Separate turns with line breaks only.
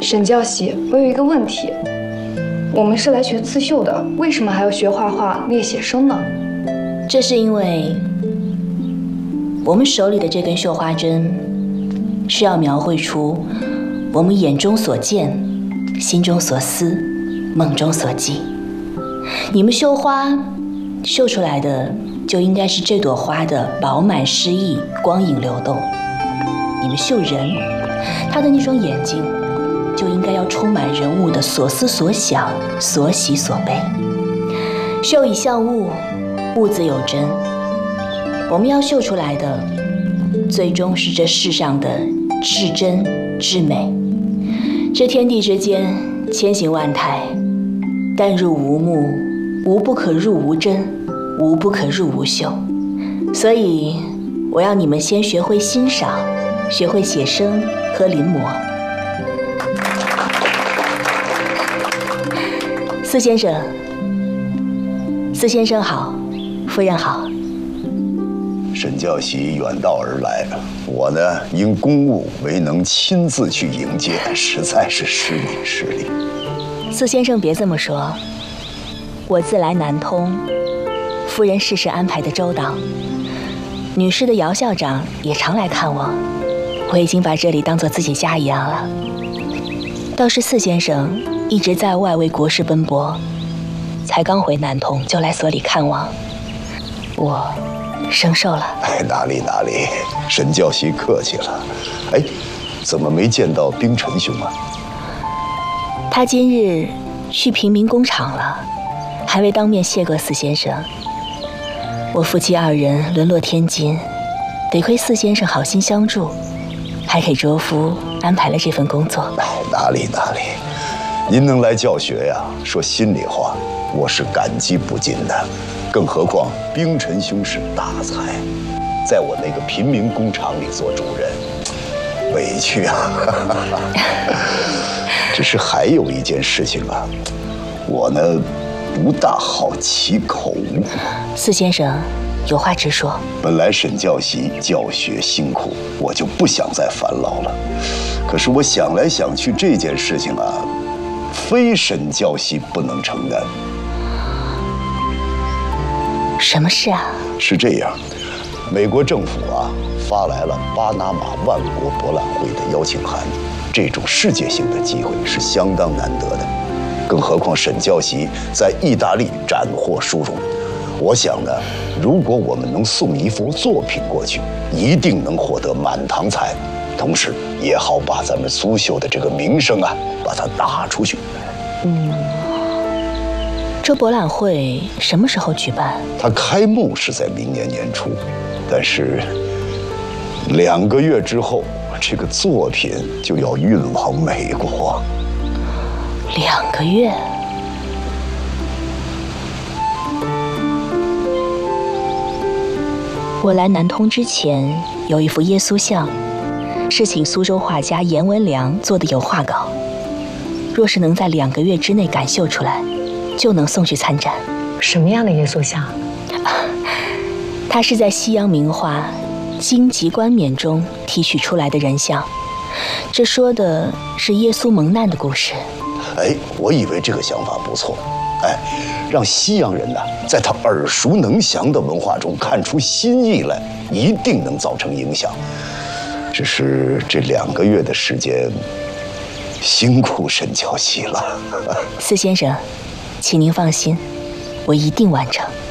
沈教习，我有一个问题，我们是来学刺绣的，为什么还要学画画、练写生呢？
这是因为我们手里的这根绣花针是要描绘出我们眼中所见、心中所思、梦中所记。你们绣花绣出来的就应该是这朵花的饱满诗意、光影流动。你们绣人，他的那双眼睛就应该要充满人物的所思所想、所喜所悲。绣以象物，物自有真。我们要绣出来的，最终是这世上的至真至美。这天地之间，千形万态，但入无目，无不可入无真，无不可入无秀。所以，我要你们先学会欣赏，学会写生和临摹。四先生，四先生好，夫人好。
沈教习远道而来，我呢因公务未能亲自去迎接，实在是失礼失礼。
四先生别这么说，我自来南通，夫人事事安排的周到，女士的姚校长也常来看我，我已经把这里当作自己家一样了。倒是四先生一直在外为国事奔波，才刚回南通就来所里看望，我生受了。
哎，哪里哪里，沈教习客气了。哎，怎么没见到冰尘兄啊？
他今日去平民工厂了，还未当面谢过四先生。我夫妻二人沦落天津，得亏四先生好心相助，还给卓夫安排了这份工作。
哎，哪里哪里，您能来教学呀，说心里话，我是感激不尽的。更何况冰尘兄是大才，在我那个贫民工厂里做主任，委屈啊！只是还有一件事情啊，我呢不大好启口。
四先生，有话直说。
本来沈教习教学辛苦，我就不想再烦劳了。可是我想来想去，这件事情啊，非沈教习不能承担。
什么事啊？
是这样，美国政府啊发来了巴拿马万国博览会的邀请函，这种世界性的机会是相当难得的。更何况沈教习在意大利斩获殊荣，我想呢，如果我们能送一幅作品过去，一定能获得满堂彩，同时也好把咱们苏绣的这个名声啊，把它打出去。
这博览会什么时候举办？
它开幕是在明年年初，但是2个月之后，这个作品就要运往美国。
2个月？我来南通之前，有一幅耶稣像，是请苏州画家严文良做的油画稿。若是能在2个月之内赶绣出来，就能送去参展。
什么样的耶稣像？
它是在西洋名画《荆棘冠冕》中提取出来的人像，这说的是耶稣蒙难的故事。
哎，我以为这个想法不错。哎，让西洋人呢，在他耳熟能详的文化中看出新意来，一定能造成影响。只是这2个月的时间，辛苦沈教习了。
四先生，请您放心，我一定完成。